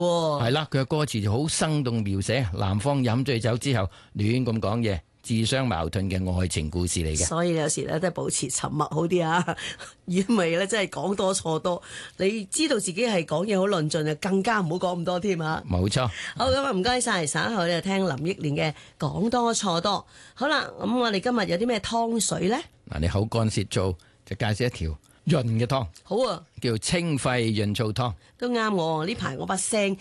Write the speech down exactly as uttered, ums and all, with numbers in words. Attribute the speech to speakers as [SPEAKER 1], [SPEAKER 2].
[SPEAKER 1] 係啦，佢嘅歌詞就好生動描寫男方飲醉酒之後亂咁講嘢，自相矛盾嘅愛情故事嚟嘅。
[SPEAKER 2] 所以有時咧都係保持沉默好啲啊，如果唔係咧真係講多錯多。你知道自己係講嘢好論盡啊，更加唔好講咁多添啊。
[SPEAKER 1] 冇錯。
[SPEAKER 2] 好，咁啊唔該晒，稍後就聽林憶蓮嘅講多錯多。好啦，咁我哋今日有啲咩湯水咧？
[SPEAKER 1] 嗱，你口乾舌燥就介紹一條潤嘅湯。
[SPEAKER 2] 好啊，
[SPEAKER 1] 叫清肺潤燥湯。
[SPEAKER 2] 都啱我呢排我把聲